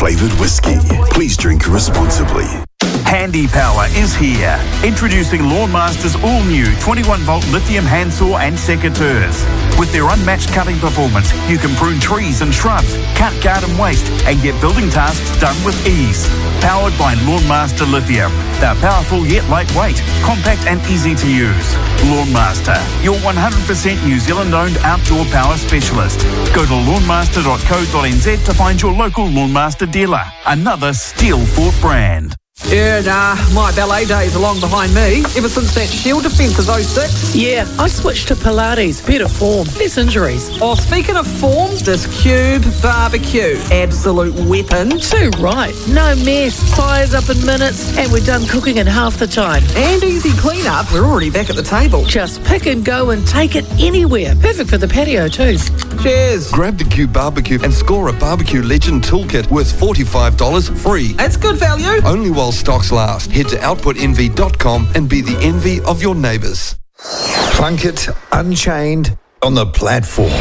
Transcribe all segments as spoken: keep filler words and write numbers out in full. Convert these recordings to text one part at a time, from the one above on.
flavoured whiskey. Please drink responsibly. Handy Power is here. Introducing Lawnmaster's all-new twenty-one volt lithium handsaw and secateurs. With their unmatched cutting performance, you can prune trees and shrubs, cut garden waste, and get building tasks done with ease. Powered by Lawnmaster Lithium. They're powerful yet lightweight, compact and easy to use. Lawnmaster, your one hundred percent New Zealand-owned outdoor power specialist. Go to lawnmaster dot co dot n z to find your local Lawnmaster dealer. Another steel-fought brand. Yeah, nah, my ballet days are long behind me. Ever since that Shield defence of oh six. Yeah, I switched to Pilates. Better form, less injuries. Oh, speaking of form, this Cube barbecue. Absolute weapon. Too right. No mess. Fires up in minutes, and we're done cooking in half the time. And easy clean-up. We're already back at the table. Just pick and go and take it anywhere. Perfect for the patio too. Cheers. Grab the Cube barbecue and score a Barbecue Legend toolkit worth forty-five dollars free. That's good value. Only while stocks last. Head to output envy dot com and be the envy of your neighbours. Plunkett Unchained on the platform.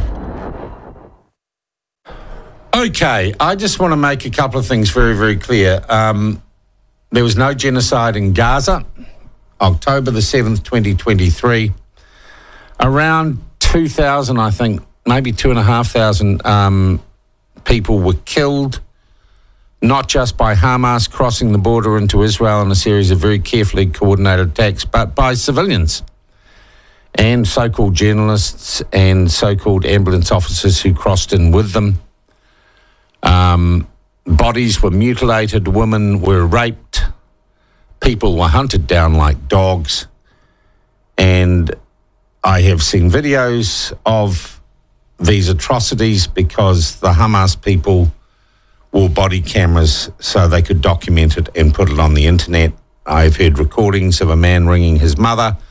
Okay, I just want to make a couple of things very, very clear. Um, there was no genocide in Gaza. October the seventh, twenty twenty-three. Around two thousand, I think, maybe two and a half thousand um, people were killed, not just by Hamas crossing the border into Israel in a series of very carefully coordinated attacks, but by civilians and so-called journalists and so-called ambulance officers who crossed in with them. Um, bodies were mutilated, women were raped, people were hunted down like dogs, and I have seen videos of these atrocities because the Hamas people wore body cameras so they could document it and put it on the internet. I've heard recordings of a man ringing his mother